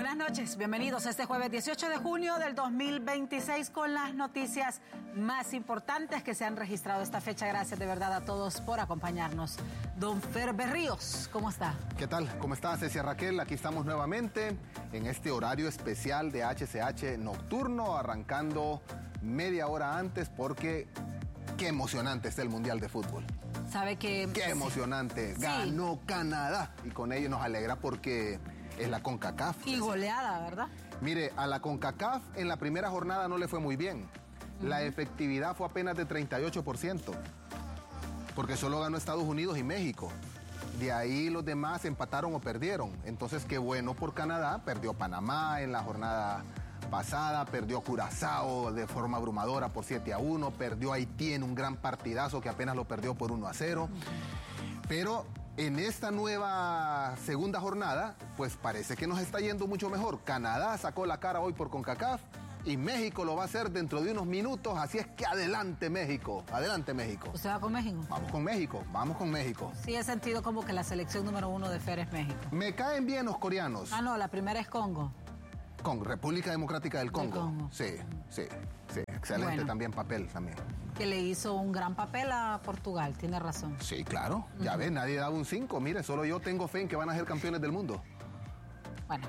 Buenas noches, bienvenidos a este jueves 18 de junio del 2026 con las noticias más importantes que se han registrado esta fecha. Gracias de verdad a todos por acompañarnos. Don Fer Berríos, ¿cómo está? ¿Qué tal? ¿Cómo está, Cecia Raquel? Aquí estamos nuevamente en este horario especial de HCH Nocturno, arrancando media hora antes porque qué emocionante está el Mundial de Fútbol. ¿Sabe que? Qué emocionante. Sí. Ganó Canadá y con ello nos alegra porque es la CONCACAF. Y goleada, ¿verdad? Mire, a la CONCACAF en la primera jornada no le fue muy bien. La efectividad fue apenas de 38%, porque solo ganó Estados Unidos y México. De ahí los demás empataron o perdieron. Entonces, qué bueno por Canadá. Perdió Panamá en la jornada pasada, perdió Curazao de forma abrumadora por 7-1, perdió Haití en un gran partidazo que apenas lo perdió por 1-0. Pero en esta nueva segunda jornada, pues parece que nos está yendo mucho mejor. Canadá sacó la cara hoy por CONCACAF y México lo va a hacer dentro de unos minutos, así es que adelante México, adelante México. ¿Usted va con México? Vamos con México, vamos con México. Sí, he sentido como que la selección número 1 de Fer es México. Me caen bien los coreanos. Ah, no, la primera es Congo. Congo, República Democrática del Congo. Sí, excelente bueno, también papel también. Que le hizo un gran papel a Portugal, tiene razón. Sí, claro, ya ves, nadie daba un 5, mire, solo yo tengo fe en que van a ser campeones del mundo. Bueno,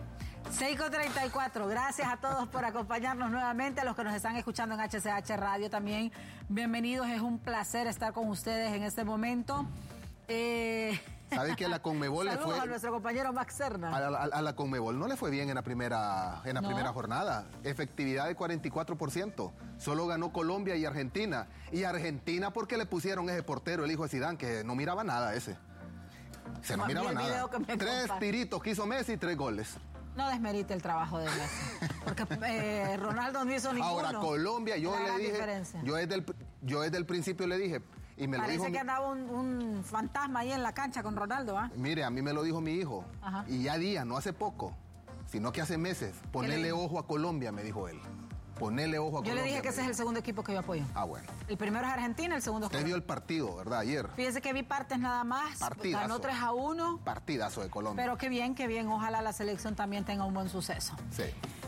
6:34, gracias a todos por acompañarnos nuevamente, a los que nos están escuchando en HCH Radio también, bienvenidos, es un placer estar con ustedes en este momento. ¿Sabe que a la Conmebol le fue? Saludos a nuestro compañero Max Serna. A la Conmebol no le fue bien en la primera jornada. Efectividad de 44%. Solo ganó Colombia y Argentina. Y Argentina porque le pusieron ese portero, el hijo de Zidane, que no miraba nada ese. No miraba nada. 3 tiritos que hizo Messi y 3 goles. No desmerite el trabajo de Messi. Porque Ronaldo no hizo ninguno. Ahora, Colombia, yo le dije, yo desde el principio le dije, y me parece lo dijo, que andaba un fantasma ahí en la cancha con Ronaldo, ¿ah? Mire, a mí me lo dijo mi hijo. Ajá. Y ya días, no hace poco, sino que hace meses. Ponele ojo a Colombia, me dijo él. Ponele ojo a Colombia. Yo le dije que ese es el segundo equipo que yo apoyo. Ah, bueno. El primero es Argentina, el segundo es Colombia. Usted vio el partido, ¿verdad? Ayer. Fíjese que vi partes nada más. Partidazo. Ganó 3-1. Partidazo de Colombia. Pero qué bien. Ojalá la selección también tenga un buen suceso. Sí.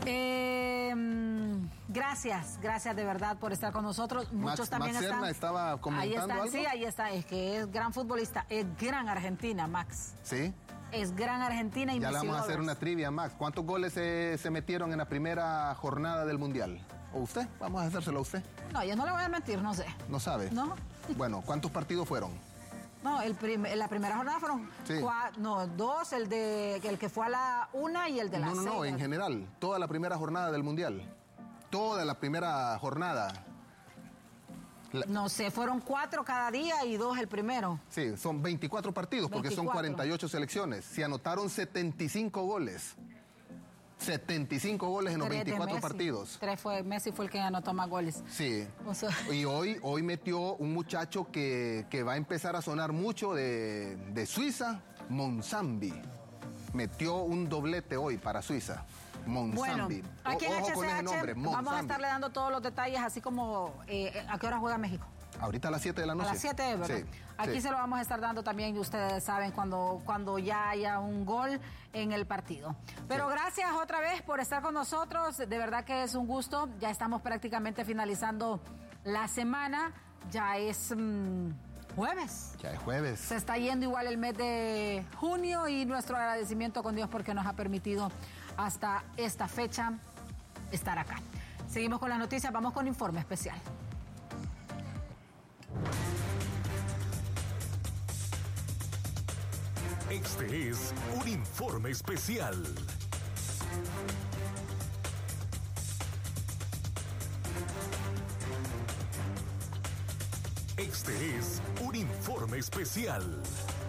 Gracias de verdad por estar con nosotros. Muchos también Max Serna estaba comentando algo. Sí, ahí está. Es que es gran futbolista, es gran Argentina, Max. Sí. Es gran Argentina y ya le vamos a hacer una trivia, Max. ¿Cuántos goles se metieron en la primera jornada del Mundial? ¿O usted? Vamos a hacérselo a usted. No, yo no le voy a mentir, no sé. ¿No sabe? No. Bueno, ¿cuántos partidos fueron? No, la primera jornada fueron 2, el que fue a la 1 y el de la 6. No, en general, toda la primera jornada del Mundial. Toda la primera jornada. No sé, fueron 4 cada día y 2 el primero. Sí, son 24 partidos porque son 48 selecciones. Se anotaron 75 goles. 75 goles en los 24 partidos. Messi fue el que anotó más goles. Sí. O sea. Y hoy metió un muchacho que va a empezar a sonar mucho de Suiza, Monsambi. Metió un doblete hoy para Suiza. Monsambi. Bueno, aquí en Ojo con ese nombre, HCH vamos a estarle dando todos los detalles, así como a qué hora juega México. Ahorita a las 7 de la noche. A las 7, ¿verdad? Sí, aquí se lo vamos a estar dando también, y ustedes saben, cuando ya haya un gol en el partido. Pero gracias otra vez por estar con nosotros, de verdad que es un gusto. Ya estamos prácticamente finalizando la semana, ya es jueves. Ya es jueves. Se está yendo igual el mes de junio y nuestro agradecimiento con Dios porque nos ha permitido hasta esta fecha estar acá. Seguimos con las noticias, vamos con informe especial. Este es un informe especial. Este es un informe especial.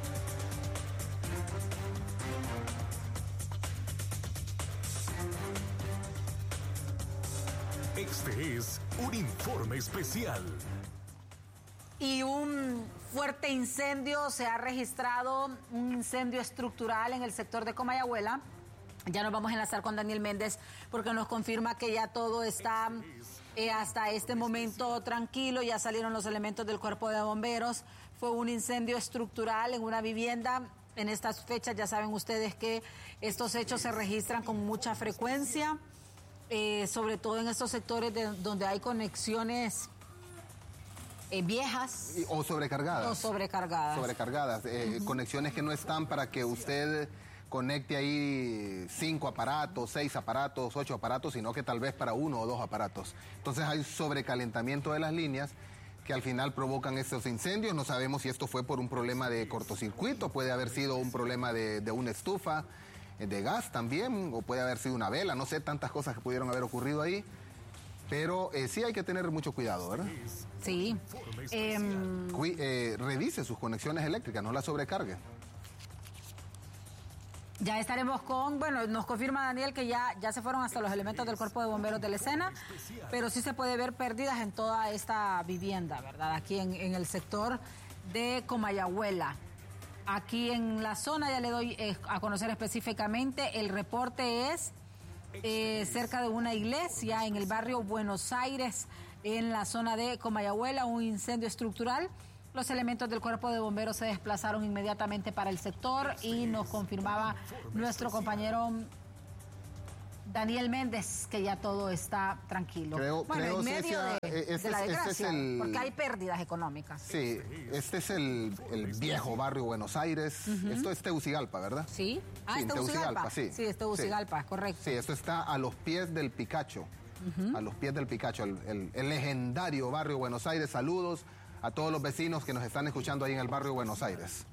Este es un informe especial. Y un fuerte incendio se ha registrado, un incendio estructural en el sector de Comayagüela. Ya nos vamos a enlazar con Daniel Méndez porque nos confirma que ya todo está hasta este momento tranquilo. Ya salieron los elementos del cuerpo de bomberos. Fue un incendio estructural en una vivienda En estas fechas ya saben ustedes que estos hechos se registran con mucha frecuencia, sobre todo en estos sectores donde hay conexiones viejas. O sobrecargadas. O sobrecargadas. Sobrecargadas. Conexiones que no están para que usted conecte ahí 5 aparatos, 6 aparatos, 8 aparatos, sino que tal vez para 1 o 2 aparatos. Entonces hay sobrecalentamiento de las líneas que al final provocan estos incendios. No sabemos si esto fue por un problema de cortocircuito, puede haber sido un problema de una estufa de gas también, o puede haber sido una vela, no sé, tantas cosas que pudieron haber ocurrido ahí. Pero sí hay que tener mucho cuidado, ¿verdad? Sí. Revise sus conexiones eléctricas, no las sobrecargue. Ya estaremos nos confirma Daniel que ya se fueron hasta los elementos del Cuerpo de Bomberos de la escena, pero sí se puede ver pérdidas en toda esta vivienda, ¿verdad? Aquí en el sector de Comayagüela. Aquí en la zona ya le doy a conocer específicamente, el reporte es cerca de una iglesia en el barrio Buenos Aires, en la zona de Comayagüela, un incendio estructural. Los elementos del Cuerpo de Bomberos se desplazaron inmediatamente para el sector y nos confirmaba nuestro compañero Daniel Méndez que ya todo está tranquilo. Creo, en medio de la desgracia, porque hay pérdidas económicas. Sí, este es el viejo barrio Buenos Aires. Esto es Tegucigalpa, ¿verdad? Sí. Sí, es Tegucigalpa. Sí, es Tegucigalpa, correcto. Sí, esto está a los pies del Picacho. A los pies del Picacho, el legendario barrio Buenos Aires. Saludos a todos los vecinos que nos están escuchando ahí en el barrio Buenos Aires.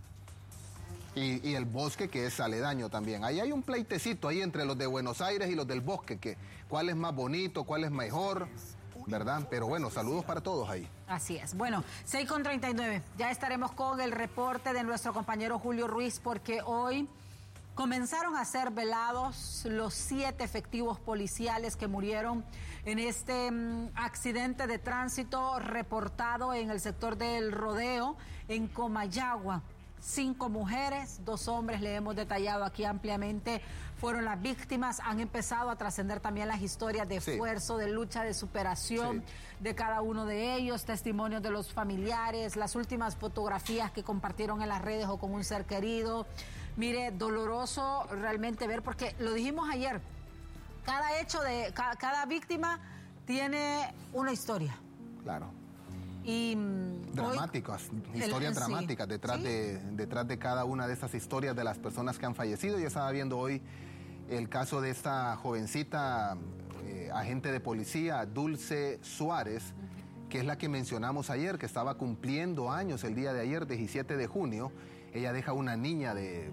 Y el bosque, que es aledaño también. Ahí hay un pleitecito ahí entre los de Buenos Aires y los del bosque, que cuál es más bonito, cuál es mejor, ¿verdad? Pero bueno, saludos para todos ahí. Así es. Bueno, 6:39. Ya estaremos con el reporte de nuestro compañero Julio Ruiz, porque hoy comenzaron a ser velados los 7 efectivos policiales que murieron en este accidente de tránsito reportado en el sector del Rodeo, en Comayagua. 5 mujeres, 2 hombres, le hemos detallado aquí ampliamente, fueron las víctimas. Han empezado a trascender también las historias de esfuerzo, de lucha, de superación de cada uno de ellos, testimonios de los familiares, las últimas fotografías que compartieron en las redes o con un ser querido. Mire, doloroso realmente ver, porque lo dijimos ayer, cada hecho de cada víctima tiene una historia. Claro. Y dramáticas, historias dramáticas detrás de cada una de estas historias de las personas que han fallecido. Yo estaba viendo hoy el caso de esta jovencita agente de policía, Dulce Suárez, que es la que mencionamos ayer, que estaba cumpliendo años el día de ayer, 17 de junio. Ella deja una niña de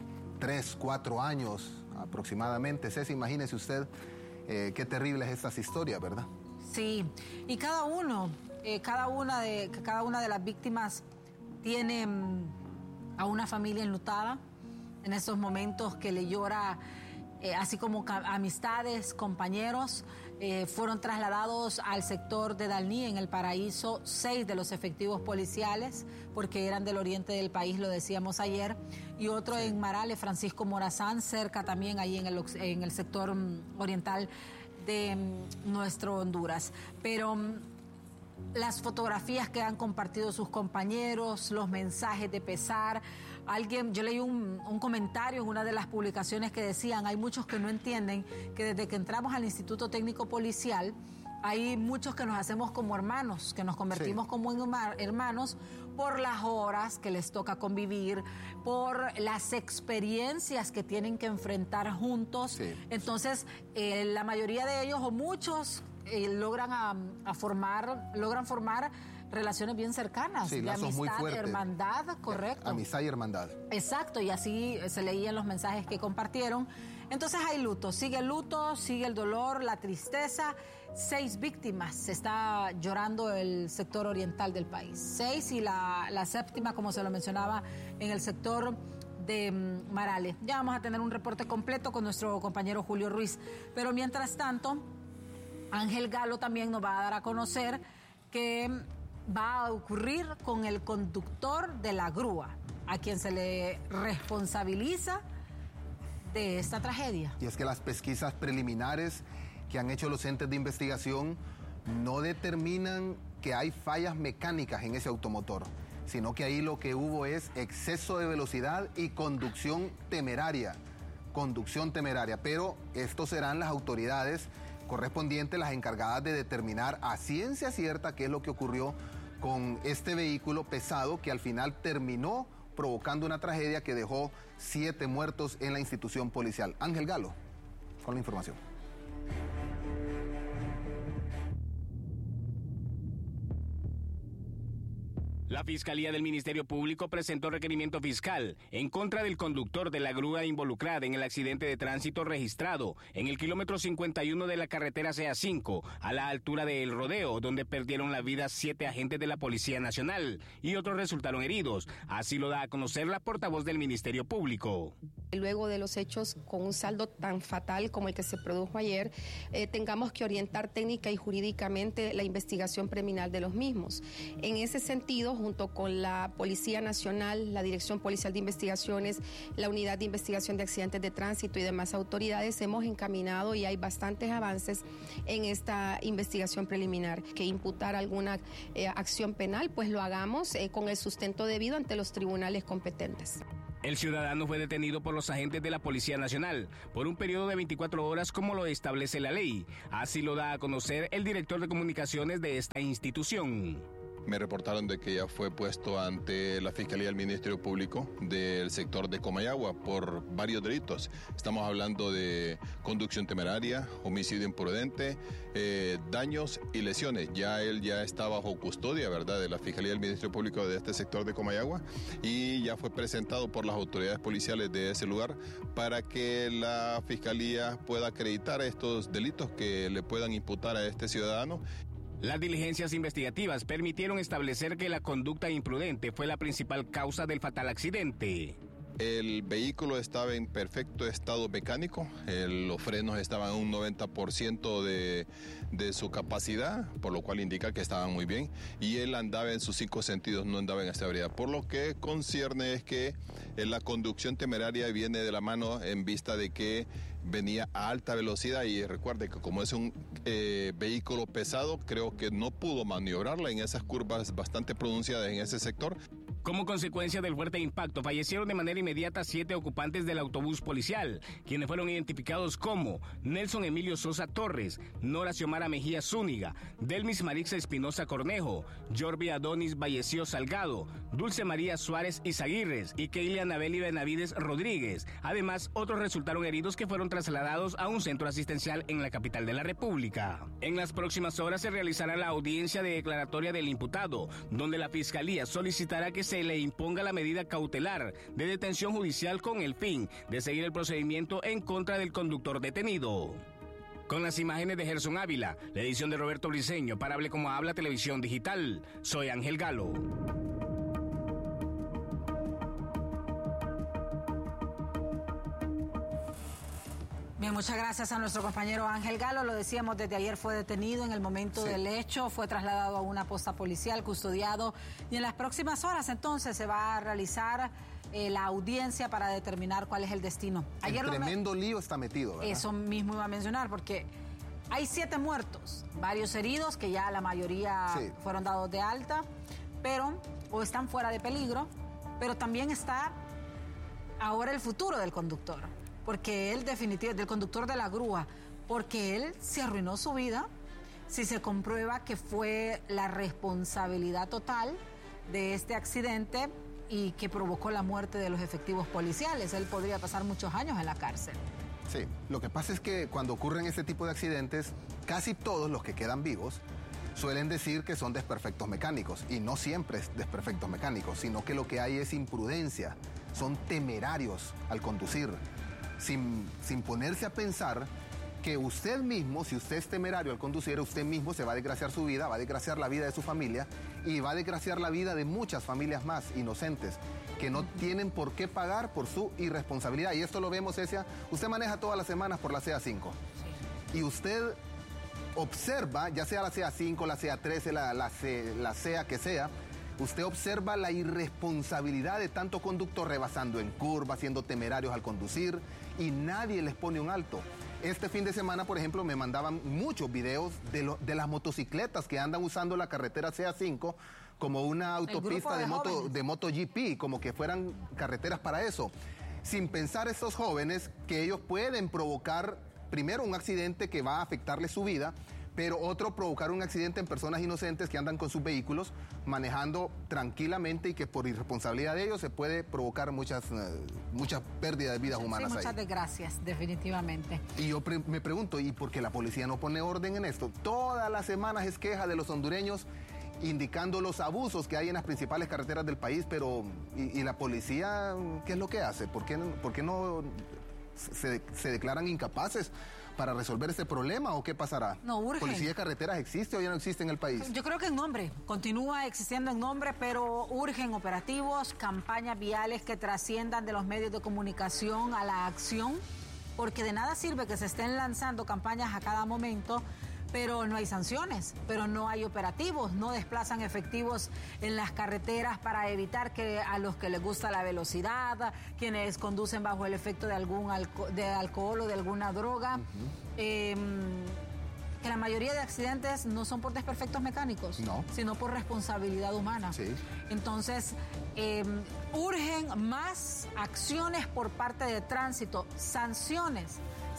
3, 4 años aproximadamente. Ceci, imagínese usted qué terribles estas historias, ¿verdad? Sí, y cada una de las víctimas tiene a una familia enlutada en estos momentos, que le llora, así como amistades, compañeros. Fueron trasladados al sector de Dalní, en El Paraíso, 6 de los efectivos policiales, porque eran del oriente del país, lo decíamos ayer, y otro en Marales, Francisco Morazán, cerca también ahí en el sector oriental de nuestro Honduras. Pero las fotografías que han compartido sus compañeros, los mensajes de pesar. Yo leí un comentario en una de las publicaciones que decían, hay muchos que no entienden que desde que entramos al Instituto Técnico Policial, hay muchos que nos hacemos como hermanos, que nos convertimos como hermanos por las horas que les toca convivir, por las experiencias que tienen que enfrentar juntos. Entonces, la mayoría de ellos, o muchos, logran formar relaciones bien cercanas, de lazos amistad, muy fuertes, hermandad, correcto. Amistad y hermandad. Exacto, y así se leían los mensajes que compartieron. Entonces hay luto, sigue el dolor, la tristeza. 6 víctimas, se está llorando el sector oriental del país. 6 y la 7ª, como se lo mencionaba, en el sector de Marales. Ya vamos a tener un reporte completo con nuestro compañero Julio Ruiz. Pero mientras tanto, Ángel Galo también nos va a dar a conocer que va a ocurrir con el conductor de la grúa, a quien se le responsabiliza de esta tragedia. Y es que las pesquisas preliminares que han hecho los entes de investigación no determinan que hay fallas mecánicas en ese automotor. sino que ahí lo que hubo es exceso de velocidad y conducción temeraria, pero estos serán las autoridades correspondientes las encargadas de determinar a ciencia cierta qué es lo que ocurrió con este vehículo pesado que al final terminó provocando una tragedia que dejó 7 muertos en la institución policial. Ángel Galo, con la información. La Fiscalía del Ministerio Público presentó requerimiento fiscal en contra del conductor de la grúa involucrada en el accidente de tránsito registrado en el kilómetro 51 de la carretera CA5, a la altura de El Rodeo, donde perdieron la vida 7 agentes de la Policía Nacional y otros resultaron heridos. Así lo da a conocer la portavoz del Ministerio Público. Luego de los hechos con un saldo tan fatal como el que se produjo ayer, tengamos que orientar técnica y jurídicamente la investigación preliminar de los mismos. En ese sentido, junto con la Policía Nacional, la Dirección Policial de Investigaciones, la Unidad de Investigación de Accidentes de Tránsito y demás autoridades, hemos encaminado y hay bastantes avances en esta investigación preliminar. Que imputar alguna acción penal, pues lo hagamos con el sustento debido ante los tribunales competentes. El ciudadano fue detenido por los agentes de la Policía Nacional por un periodo de 24 horas como lo establece la ley. Así lo da a conocer el director de comunicaciones de esta institución. Me reportaron de que ya fue puesto ante la Fiscalía del Ministerio Público del sector de Comayagua por varios delitos. Estamos hablando de conducción temeraria, homicidio imprudente, daños y lesiones. Él ya está bajo custodia, ¿verdad?, de la Fiscalía del Ministerio Público de este sector de Comayagua y ya fue presentado por las autoridades policiales de ese lugar para que la Fiscalía pueda acreditar estos delitos que le puedan imputar a este ciudadano. Las diligencias investigativas permitieron establecer que la conducta imprudente fue la principal causa del fatal accidente. El vehículo estaba en perfecto estado mecánico, los frenos estaban en un 90% de su capacidad, por lo cual indica que estaban muy bien, y él andaba en sus 5 sentidos, no andaba en esta ebriedad. Por lo que concierne es que la conducción temeraria viene de la mano en vista de que venía a alta velocidad y recuerde que como es un vehículo pesado, creo que no pudo maniobrarla en esas curvas bastante pronunciadas en ese sector. Como consecuencia del fuerte impacto, fallecieron de manera inmediata 7 ocupantes del autobús policial, quienes fueron identificados como Nelson Emilio Sosa Torres, Nora Xiomara Mejía Zúñiga, Delmis Marixa Espinosa Cornejo, Jorbi Adonis Valleció Salgado, Dulce María Suárez Izaguirres y Keila Anabeli Benavides Rodríguez. Además, otros resultaron heridos que fueron trasladados a un centro asistencial en la capital de la República. En las próximas horas se realizará la audiencia de declaratoria del imputado, donde la Fiscalía solicitará que se le imponga la medida cautelar de detención judicial con el fin de seguir el procedimiento en contra del conductor detenido. Con las imágenes de Gerson Ávila, la edición de Roberto Briceño para Hable Como Habla Televisión Digital, soy Ángel Galo. Bien, muchas gracias a nuestro compañero Ángel Galo. Lo decíamos, desde ayer fue detenido en el momento del hecho, fue trasladado a una posta policial, custodiado, y en las próximas horas entonces se va a realizar la audiencia para determinar cuál es el destino. Ayer tremendo lío está metido, ¿verdad? Eso mismo iba a mencionar, porque hay 7 muertos, varios heridos, que ya la mayoría fueron dados de alta, pero o están fuera de peligro, pero también está ahora el futuro del conductor. Porque él definitivamente, del conductor de la grúa, porque él se arruinó su vida si se comprueba que fue la responsabilidad total de este accidente y que provocó la muerte de los efectivos policiales. Él podría pasar muchos años en la cárcel. Sí, lo que pasa es que cuando ocurren este tipo de accidentes, casi todos los que quedan vivos suelen decir que son desperfectos mecánicos, y no siempre es desperfectos mecánicos, sino que lo que hay es imprudencia, son temerarios al conducir. Sin ponerse a pensar que usted mismo, si usted es temerario al conducir, usted mismo se va a desgraciar su vida, va a desgraciar la vida de su familia y va a desgraciar la vida de muchas familias más inocentes que no tienen por qué pagar por su irresponsabilidad. Y esto lo vemos, Cecia, usted maneja todas las semanas por la CA5 y usted observa, ya sea la CA5, la CA13, la CA que sea, usted observa la irresponsabilidad de tanto conductor rebasando en curvas, siendo temerarios al conducir, y nadie les pone un alto. Este fin de semana, por ejemplo, me mandaban muchos videos de las motocicletas que andan usando la carretera CA5 como una autopista de MotoGP, como que fueran carreteras para eso, sin pensar estos jóvenes que ellos pueden provocar, primero, un accidente que va a afectarles su vida, pero otro, provocar un accidente en personas inocentes que andan con sus vehículos manejando tranquilamente y que por irresponsabilidad de ellos se puede provocar muchas pérdidas de vidas humanas. Sí, muchas desgracias, definitivamente. Y yo me pregunto, ¿y por qué la policía no pone orden en esto? Todas las semanas es queja de los hondureños indicando los abusos que hay en las principales carreteras del país, pero ¿y la policía qué es lo que hace? ¿Por qué no se declaran incapaces para resolver este problema o qué pasará? No, urgen. ¿Policía de carreteras existe o ya no existe en el país? Yo creo que en nombre, continúa existiendo en nombre, pero urgen operativos, campañas viales que trasciendan de los medios de comunicación a la acción, porque de nada sirve que se estén lanzando campañas a cada momento, pero no hay sanciones, pero no hay operativos, no desplazan efectivos en las carreteras para evitar que a los que les gusta la velocidad, quienes conducen bajo el efecto de alcohol o de alguna droga, que la mayoría de accidentes no son por desperfectos mecánicos, sino por responsabilidad humana. Sí. Entonces, urgen más acciones por parte de tránsito, sanciones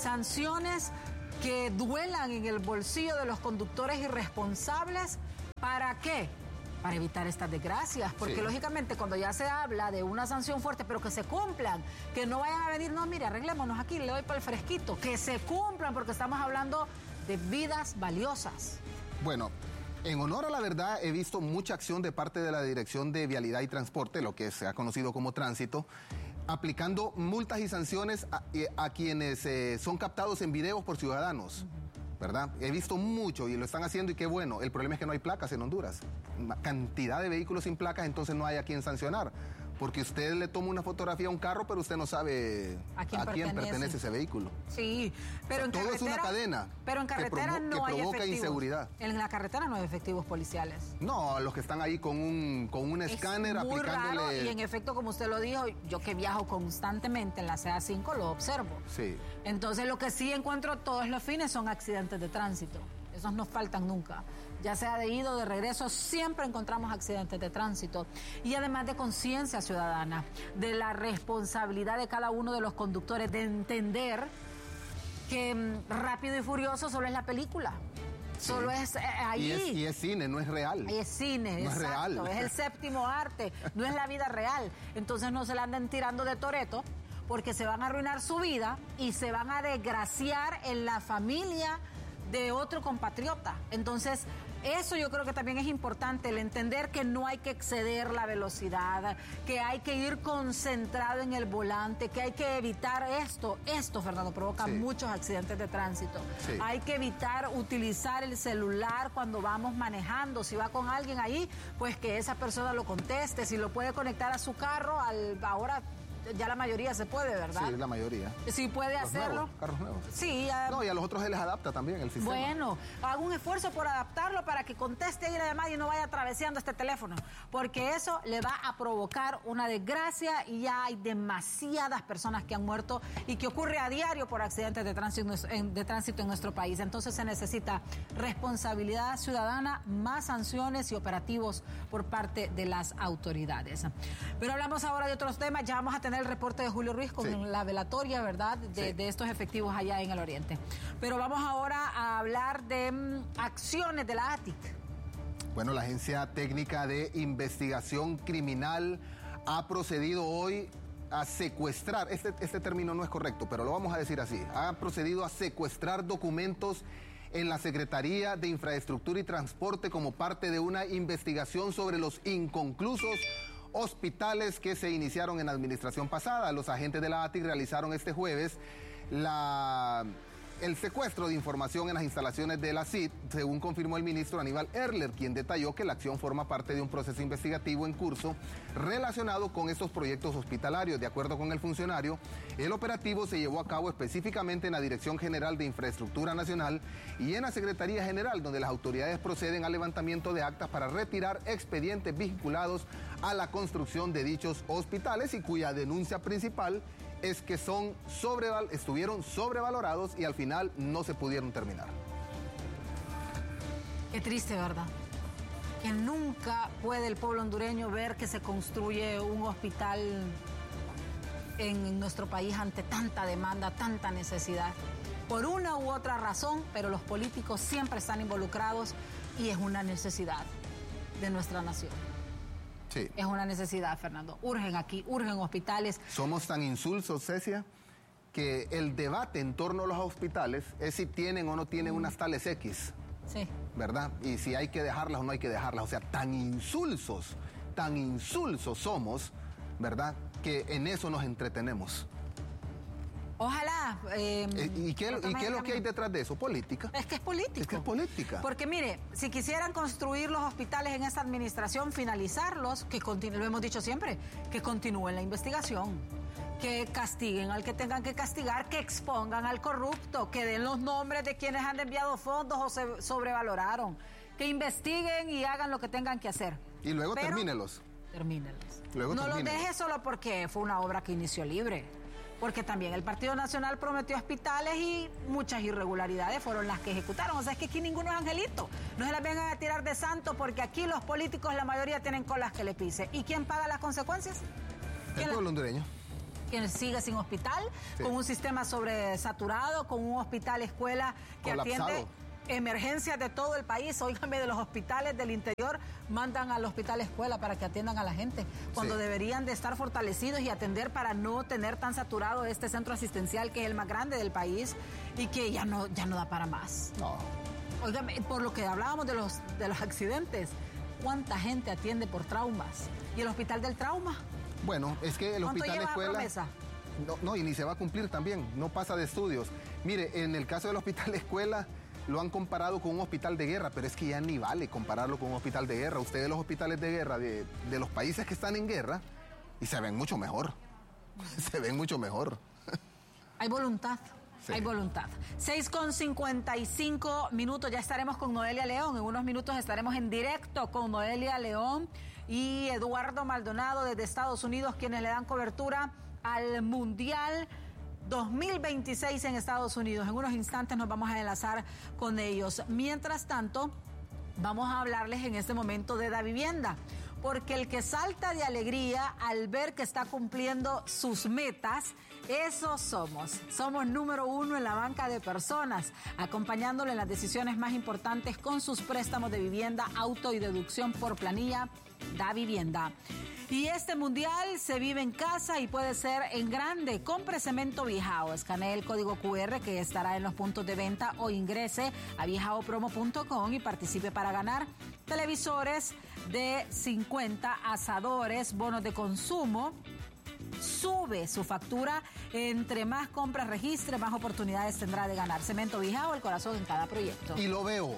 que duelan en el bolsillo de los conductores irresponsables. ¿Para qué? Para evitar estas desgracias, porque lógicamente cuando ya se habla de una sanción fuerte, pero que se cumplan, que no vayan a venir, no, mire, arreglémonos aquí, le doy para el fresquito, que se cumplan, porque estamos hablando de vidas valiosas. Bueno, en honor a la verdad, he visto mucha acción de parte de la Dirección de Vialidad y Transporte, lo que se ha conocido como tránsito, aplicando multas y sanciones a quienes son captados en videos por ciudadanos, ¿verdad? He visto mucho y lo están haciendo y qué bueno. El problema es que no hay placas en Honduras. Una cantidad de vehículos sin placas, entonces no hay a quien sancionar. Porque usted le toma una fotografía a un carro, pero usted no sabe a quién pertenece ese vehículo. Sí, pero en todo carretera, es una cadena. Pero en carretera no hay efectivos. Inseguridad. En la carretera no hay efectivos policiales. No, los que están ahí con un escáner muy aplicándole. Raro, y en efecto, como usted lo dijo, yo que viajo constantemente en la CA5 lo observo. Sí. Entonces lo que sí encuentro todos los fines son accidentes de tránsito. Esos no faltan nunca. Ya sea de ida o de regreso, siempre encontramos accidentes de tránsito. Y además de conciencia ciudadana, de la responsabilidad de cada uno de los conductores, de entender que Rápido y Furioso solo es la película. Sí. Solo es ahí. Y es cine, no es real. Es cine, no exacto. Es real. Es el séptimo arte, no es la vida real. Entonces no se la anden tirando de Toretto, porque se van a arruinar su vida y se van a desgraciar en la familia de otro compatriota. Entonces, eso yo creo que también es importante, el entender que no hay que exceder la velocidad, que hay que ir concentrado en el volante, que hay que evitar esto, Fernando, provoca muchos accidentes de tránsito. Sí. Hay que evitar utilizar el celular cuando vamos manejando. Si va con alguien ahí, pues que esa persona lo conteste. Si lo puede conectar a su carro, ahora ya la mayoría se puede, ¿verdad? Sí, la mayoría. Sí puede hacerlo. Nuevos, carros nuevos. Sí. No, y a los otros se les adapta también el sistema. Bueno, haga un esfuerzo por adaptarlo para que conteste ahí la llamada y no vaya atravesando este teléfono, porque eso le va a provocar una desgracia y ya hay demasiadas personas que han muerto y que ocurre a diario por accidentes de tránsito en nuestro país. Entonces se necesita responsabilidad ciudadana, más sanciones y operativos por parte de las autoridades. Pero hablamos ahora de otros temas, ya vamos a tener el reporte de Julio Ruiz con la velatoria, ¿verdad?, de estos efectivos allá en el oriente. Pero vamos ahora a hablar de acciones de la ATIC. Bueno, la Agencia Técnica de Investigación Criminal ha procedido hoy a secuestrar, este término no es correcto, pero lo vamos a decir así, ha procedido a secuestrar documentos en la Secretaría de Infraestructura y Transporte como parte de una investigación sobre los inconclusos hospitales que se iniciaron en la administración pasada. Los agentes de la ATIC realizaron este jueves el secuestro de información en las instalaciones de la CIT, según confirmó el ministro Aníbal Erler, quien detalló que la acción forma parte de un proceso investigativo en curso relacionado con estos proyectos hospitalarios. De acuerdo con el funcionario, el operativo se llevó a cabo específicamente en la Dirección General de Infraestructura Nacional y en la Secretaría General, donde las autoridades proceden al levantamiento de actas para retirar expedientes vinculados a la construcción de dichos hospitales y cuya denuncia principal es que estuvieron sobrevalorados y al final no se pudieron terminar. Qué triste, ¿verdad? que nunca puede el pueblo hondureño ver que se construye un hospital en nuestro país ante tanta demanda, tanta necesidad. Por una u otra razón, pero los políticos siempre están involucrados y es una necesidad de nuestra nación. Sí. Es una necesidad, Fernando. Urgen aquí, urgen hospitales. Somos tan insulsos, Cecia, que el debate en torno a los hospitales es si tienen o no tienen unas tales X. Sí. ¿Verdad? Y si hay que dejarlas o no hay que dejarlas. O sea, tan insulsos somos, ¿verdad? Que en eso nos entretenemos. Ojalá. ¿Y qué es lo que hay detrás de eso? Política. Es que es político. Es que es política. Porque mire, si quisieran construir los hospitales en esta administración, finalizarlos, lo hemos dicho siempre, que continúen la investigación, que castiguen al que tengan que castigar, que expongan al corrupto, que den los nombres de quienes han enviado fondos o se sobrevaloraron, que investiguen y hagan lo que tengan que hacer. Y luego termínelos. No los deje solo porque fue una obra que inició libre. Porque también el Partido Nacional prometió hospitales y muchas irregularidades fueron las que ejecutaron. O sea, es que aquí ninguno es angelito. No se las vengan a tirar de santo porque aquí los políticos, la mayoría tienen colas que le pise. ¿Y quién paga las consecuencias? El pueblo hondureño. Quien sigue sin hospital, sí, con un sistema sobresaturado, con un hospital escuela que colapsado, atiende emergencias de todo el país. Óigame, de los hospitales del interior mandan al hospital escuela para que atiendan a la gente, cuando deberían de estar fortalecidos y atender para no tener tan saturado este centro asistencial que es el más grande del país y que ya no da para más. No. Óigame, por lo que hablábamos de los accidentes, ¿cuánta gente atiende por traumas? ¿Y el hospital del trauma? Bueno, es que el hospital escuela... promesa? No, y ni se va a cumplir también, no pasa de estudios. Mire, en el caso del hospital escuela lo han comparado con un hospital de guerra, pero es que ya ni vale compararlo con un hospital de guerra. Ustedes los hospitales de guerra de los países que están en guerra y se ven mucho mejor. Se ven mucho mejor. Hay voluntad. Sí. Hay voluntad. 6:55, ya estaremos con Noelia León. En unos minutos estaremos en directo con Noelia León y Eduardo Maldonado desde Estados Unidos, quienes le dan cobertura al Mundial 2026 en Estados Unidos. En unos instantes nos vamos a enlazar con ellos. Mientras tanto, vamos a hablarles en este momento de Davivienda, porque el que salta de alegría al ver que está cumpliendo sus metas, esos somos número 1 en la banca de personas, acompañándole en las decisiones más importantes con sus préstamos de vivienda, auto y deducción por planilla. Davivienda. Y este mundial se vive en casa y puede ser en grande. Compre cemento Viejao, escanee el código QR que estará en los puntos de venta o ingrese a viejaopromo.com y participe para ganar televisores de 50, asadores, bonos de consumo. Sube su factura. Entre más compras registre, más oportunidades tendrá de ganar. Cemento Viejao, el corazón en cada proyecto. Y lo veo.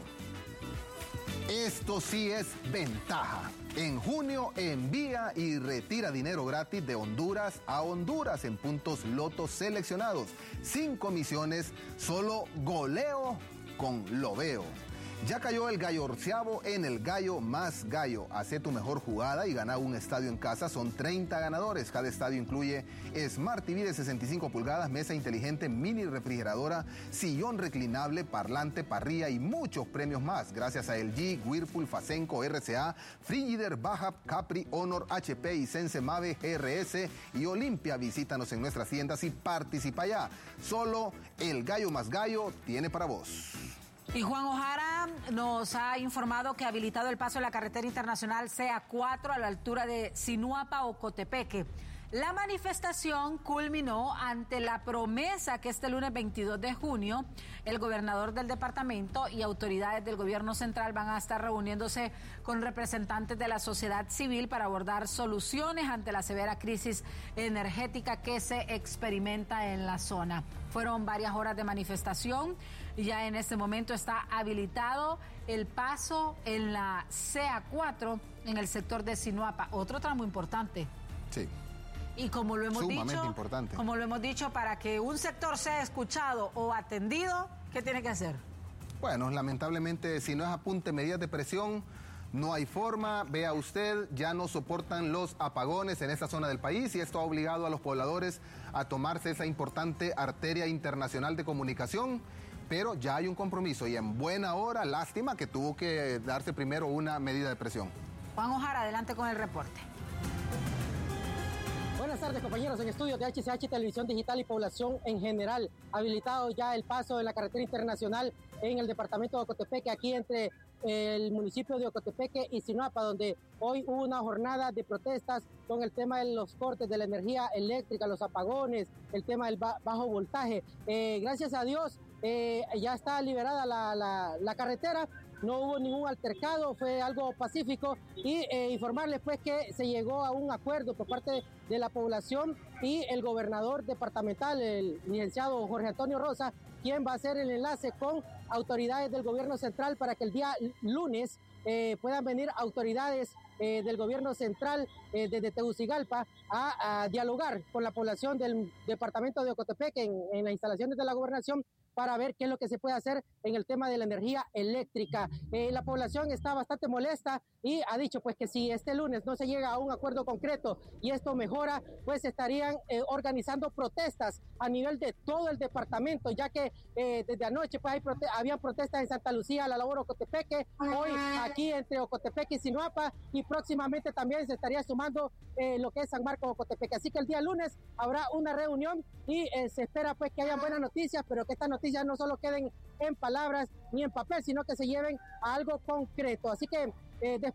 Esto sí es ventaja. En junio envía y retira dinero gratis de Honduras a Honduras en puntos Lotos seleccionados. Sin comisiones, solo goleo con Lo Veo. Ya cayó el gallo orceavo en el gallo más gallo. Hacé tu mejor jugada y gana un estadio en casa. Son 30 ganadores. Cada estadio incluye Smart TV de 65 pulgadas, mesa inteligente, mini refrigeradora, sillón reclinable, parlante, parrilla y muchos premios más. Gracias a LG, Whirlpool, Fasenco, RCA, Frigider, Baja, Capri, Honor, HP y Sense Mave, GRS y Olimpia. Visítanos en nuestras tiendas y participa ya. Solo el gallo más gallo tiene para vos. Y Juan Ojara nos ha informado que ha habilitado el paso de la carretera internacional CA4 a la altura de Sinuapa o Cotepeque. La manifestación culminó ante la promesa que este lunes 22 de junio el gobernador del departamento y autoridades del gobierno central van a estar reuniéndose con representantes de la sociedad civil para abordar soluciones ante la severa crisis energética que se experimenta en la zona. Fueron varias horas de manifestación y ya en este momento está habilitado el paso en la CA4 en el sector de Sinuapa, otro tramo importante. Sí. Y como lo hemos dicho, para que un sector sea escuchado o atendido, ¿qué tiene que hacer? Bueno, lamentablemente, si no es a punta de medidas de presión, no hay forma. Vea usted, ya no soportan los apagones en esta zona del país y esto ha obligado a los pobladores a tomarse esa importante arteria internacional de comunicación pero ya hay un compromiso y en buena hora. Lástima que tuvo que darse primero una medida de presión. Juan Ojara, adelante con el reporte. Buenas tardes, compañeros. En estudios de HCH Televisión Digital y Población en general, habilitado ya el paso de la carretera internacional en el departamento de Ocotepeque, aquí entre el municipio de Ocotepeque y Sinuapa, donde hoy hubo una jornada de protestas con el tema de los cortes de la energía eléctrica, los apagones, el tema del bajo voltaje. Gracias a Dios ya está liberada la carretera. No hubo ningún altercado, fue algo pacífico y informarles pues que se llegó a un acuerdo por parte de la población y el gobernador departamental, el licenciado Jorge Antonio Rosa, quien va a hacer el enlace con autoridades del gobierno central para que el día lunes puedan venir autoridades del gobierno central desde Tegucigalpa a dialogar con la población del departamento de Ocotepeque en las instalaciones de la gobernación para ver qué es lo que se puede hacer en el tema de la energía eléctrica. La población está bastante molesta y ha dicho pues que si este lunes no se llega a un acuerdo concreto y esto mejora, pues estarían organizando protestas a nivel de todo el departamento, ya que desde anoche pues había protestas en Santa Lucía, La Labor, Ocotepeque, hoy aquí entre Ocotepeque y Sinuapa, y próximamente también se estaría sumando lo que es San Marcos, Ocotepeque. Así que el día lunes habrá una reunión y se espera pues que hayan buenas noticias, pero que estas noticias no solo queden en palabras ni en papel, sino que se lleven a algo concreto. Así que después